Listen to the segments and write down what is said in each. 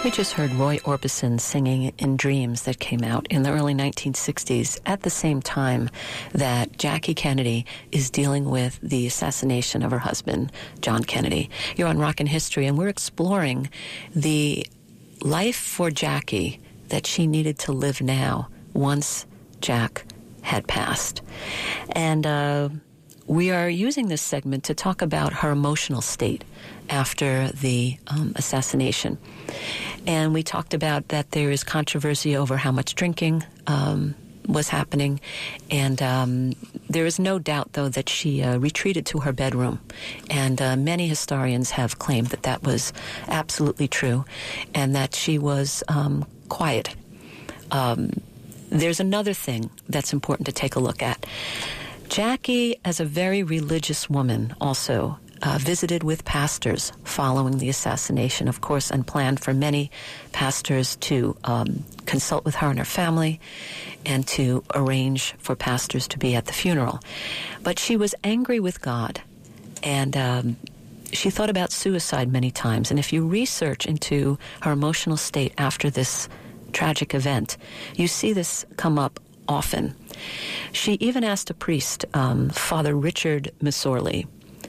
We just heard Roy Orbison singing In Dreams that came out in the early 1960s at the same time that Jackie Kennedy is dealing with the assassination of her husband, John Kennedy. You're on Rockin' History, and we're exploring the life for Jackie that she needed to live now once Jack had passed. And we are using this segment to talk about her emotional state after the assassination. And we talked about that there is controversy over how much drinking was happening. And there is no doubt, though, that she retreated to her bedroom. And many historians have claimed that that was absolutely true and that she was quiet. There's another thing that's important to take a look at. Jackie, as a very religious woman, also visited with pastors following the assassination, of course, and planned for many pastors to consult with her and her family and to arrange for pastors to be at the funeral. But she was angry with God, and she thought about suicide many times. And if you research into her emotional state after this tragic event, you see this come up often. She even asked a priest, Father Richard McSorley,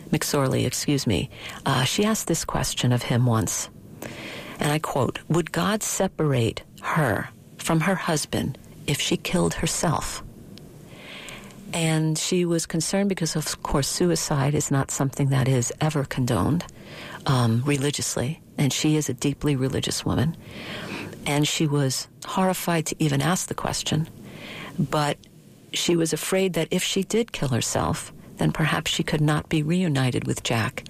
she asked this question of him once, and I quote, "Would God separate her from her husband if she killed herself?" And she was concerned because, of course, suicide is not something that is ever condoned religiously, and she is a deeply religious woman. And she was horrified to even ask the question, but she was afraid that if she did kill herself, then perhaps she could not be reunited with Jack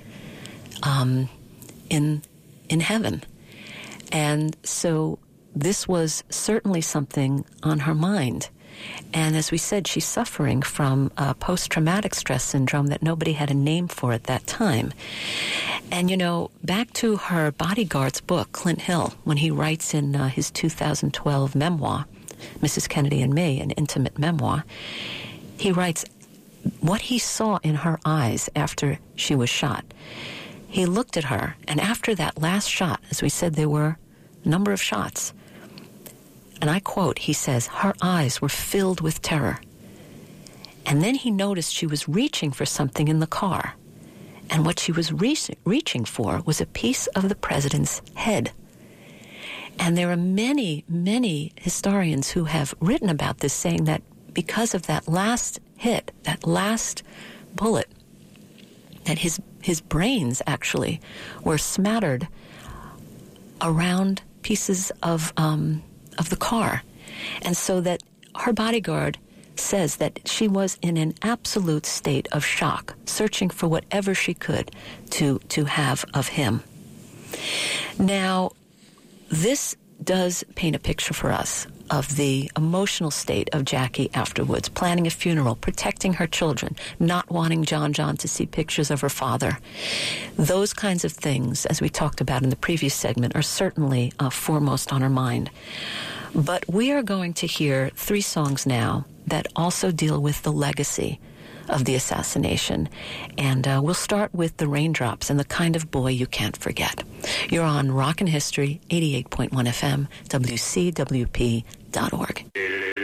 in heaven. And so this was certainly something on her mind. And as we said, she's suffering from post-traumatic stress syndrome that nobody had a name for at that time. And, you know, back to her bodyguard's book, Clint Hill, when he writes in his 2012 memoir, Mrs. Kennedy and Me, an intimate memoir, he writes what he saw in her eyes after she was shot. He looked at her, and after that last shot, as we said, there were a number of shots, and I quote, he says, her eyes were filled with terror. And then he noticed she was reaching for something in the car, and what she was reaching for was a piece of the president's head. And there are many, many historians who have written about this, saying that because of that last hit, that last bullet, that his brains actually were smattered around pieces of the car. And so that her bodyguard says that she was in an absolute state of shock, searching for whatever she could to have of him. Now, this does paint a picture for us of the emotional state of Jackie afterwards, planning a funeral, protecting her children, not wanting John to see pictures of her father. Those kinds of things, as we talked about in the previous segment, are certainly foremost on her mind. But we are going to hear 3 songs now that also deal with the legacy of the assassination. And we'll start with The Raindrops and The Kind of Boy You Can't Forget. You're on Rockin' History, 88.1 FM, WCWP.org.